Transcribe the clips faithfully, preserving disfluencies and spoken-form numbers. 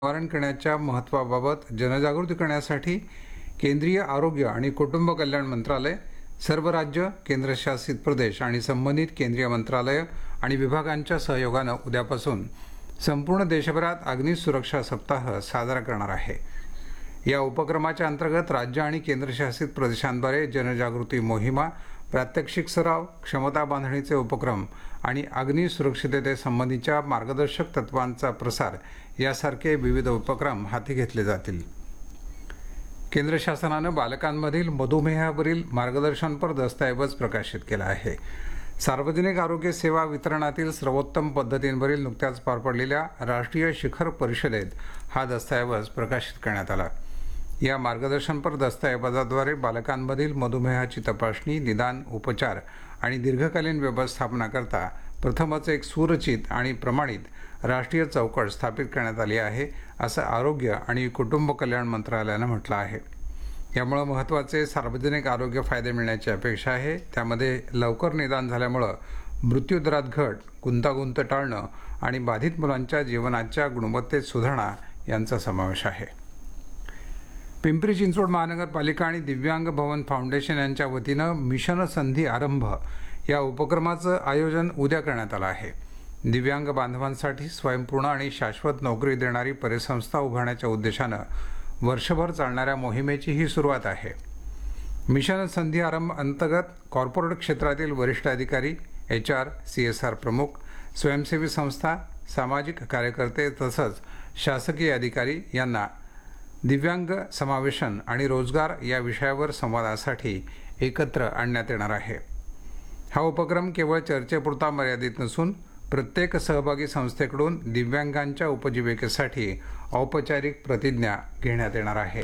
निवारण करण्याच्या महत्त्वाबाबत जनजागृती करण्यासाठी केंद्रीय आरोग्य आणि कुटुंब कल्याण मंत्रालय, सर्व राज्य, केंद्रशासित प्रदेश आणि संबंधित केंद्रीय मंत्रालय आणि विभागांच्या सहयोगानं उद्यापासून संपूर्ण देशभरात अग्नी सुरक्षा सप्ताह साजरा करणार आहे. या उपक्रमाच्या अंतर्गत राज्य आणि केंद्रशासित प्रदेशांद्वारे जनजागृती मोहिमा, प्रात्यक्षिक सराव, क्षमता बांधणीचे उपक्रम आणि अग्नी सुरक्षिततेसंबंधीच्या मार्गदर्शक तत्वांचा प्रसार यासारखे विविध उपक्रम हाती घेतले जातील. केंद्र शासनानं बालकांमधील मधुमेहावरील मार्गदर्शनपर दस्तऐवज प्रकाशित केला आहे. सार्वजनिक आरोग्य सेवा वितरणातील सर्वोत्तम पद्धतींवरील नुकत्याच पार पडलेल्या राष्ट्रीय शिखर परिषदेत हा दस्तऐवज प्रकाशित करण्यात आला. या मार्गदर्शनपर दस्तऐवजाद्वारे बालकांमधील मधुमेहाची तपासणी, निदान, उपचार आणि दीर्घकालीन व्यवस्थापनाकरता प्रथमच एक सुरचित आणि प्रमाणित राष्ट्रीय चौकट स्थापित करण्यात आली आहे, असं आरोग्य आणि कुटुंब कल्याण मंत्रालयानं म्हटलं आहे. यामुळे महत्त्वाचे सार्वजनिक आरोग्य फायदे मिळण्याची अपेक्षा आहे. त्यामध्ये लवकर निदान झाल्यामुळं मृत्यूदरात घट, गुंतागुंत टाळणं आणि बाधित मुलांच्या जीवनाच्या गुणवत्तेत सुधारणा यांचा समावेश आहे. पिंपरी चिंचवड महानगरपालिका आणि दिव्यांग भवन फाउंडेशन यांच्या वतीनं मिशन संधी आरंभ या उपक्रमाचं आयोजन उद्या करण्यात आलं आहे. दिव्यांग बांधवांसाठी स्वयंपूर्ण आणि शाश्वत नोकरी देणारी परिसंस्था उभारण्याच्या उद्देशानं वर्षभर चालणाऱ्या मोहिमेची ही सुरुवात आहे. मिशन संधी आरंभ अंतर्गत कॉर्पोरेट क्षेत्रातील वरिष्ठ अधिकारी, H R, C S R प्रमुख, स्वयंसेवी संस्था, सामाजिक कार्यकर्ते तसंच शासकीय अधिकारी यांना दिव्यांग समावेशन आणि रोजगार या विषयावर संवादासाठी एकत्र आणण्यात येणार आहे. हा उपक्रम केवळ चर्चेपुरता मर्यादित नसून प्रत्येक सहभागी संस्थेकडून दिव्यांगांच्या उपजीविकेसाठी औपचारिक प्रतिज्ञा घेण्यात येणार आहे.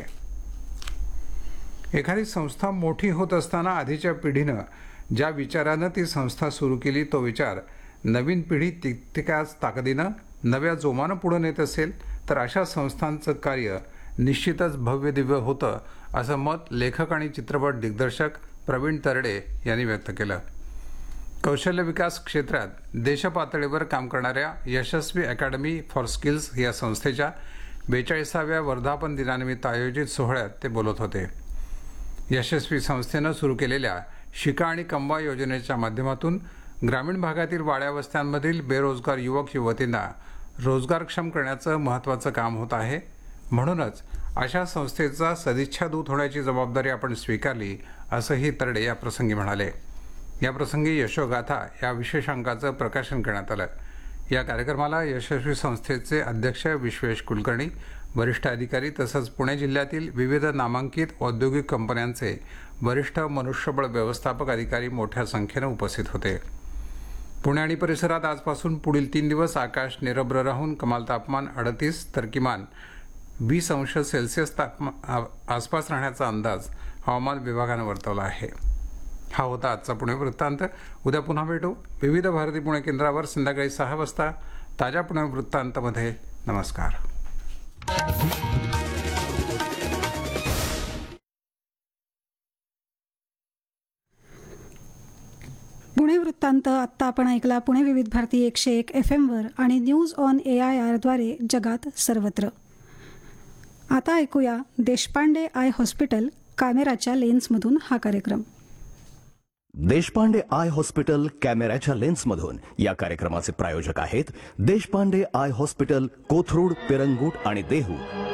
एखादी संस्था मोठी होत असताना आधीच्या पिढीनं ज्या विचारानं ती संस्था सुरू केली तो विचार नवीन पिढी तितक्याच ताकदीनं नव्या जोमानं पुढे नेत असेल तर अशा संस्थांचं कार्य निश्चितच भव्य दिव्य होतं, असं मत लेखक आणि चित्रपट दिग्दर्शक प्रवीण तरडे यांनी व्यक्त केलं. कौशल्य विकास क्षेत्रात देशपातळीवर काम करणाऱ्या यशस्वी अकॅडमी फॉर स्किल्स या संस्थेच्या बेचाळीसाव्या वर्धापन दिनानिमित्त आयोजित सोहळ्यात ते बोलत होते. यशस्वी संस्थेनं सुरू केलेल्या शिका आणि कमवा योजनेच्या माध्यमातून ग्रामीण भागातील वाड्या वस्त्यांमधील बेरोजगार युवक युवतींना रोजगारक्षम करण्याचं महत्त्वाचं काम होत आहे. म्हणूनच अशा संस्थेचा सदिच्छा दूत होण्याची जबाबदारी आपण स्वीकारली, असंही तरडे या प्रसंगी म्हणाले. या प्रसंगी यशोगाथा या विशेषांकाचं प्रकाशन करण्यात आलं. या कार्यक्रमाला यशस्वी संस्थेचे अध्यक्ष विश्वेश कुलकर्णी, वरिष्ठ अधिकारी तसंच पुणे जिल्ह्यातील विविध नामांकित औद्योगिक कंपन्यांचे वरिष्ठ मनुष्यबळ व्यवस्थापक अधिकारी मोठ्या संख्येनं उपस्थित होते. पुणे आणि परिसरात आजपासून पुढील तीन दिवस आकाश निरभ्र राहून कमाल तापमान अडतीस तर किमान वीस अंश सेल्सिअस तापमान आसपास राहण्याचा अंदाज हवामान विभागानं वर्तवला आहे. हा होता आजचा पुणे वृत्तांत. उद्या पुन्हा भेटू विविध भारती पुणे केंद्रावर संध्याकाळी सहा वाजता ताज्या पुणे वृत्तांतमध्ये. नमस्कार. पुणे वृत्तांत आत्ता आपण ऐकला. पुणे विविध भारती एकशे एक एफ एमवर आणि न्यूज ऑन ए आय आरद्वारे जगात सर्वत्र. आता ऐकूया देशपांडे आय हॉस्पिटल कॅमेराच्या लेन्समधून हा कार्यक्रम. देशपांडे आय हॉस्पिटल कॅमेऱ्याच्या लेन्समधून या कार्यक्रमाचे प्रायोजक आहेत देशपांडे आय हॉस्पिटल, कोथरूड, पिरंगुट आणि देहू.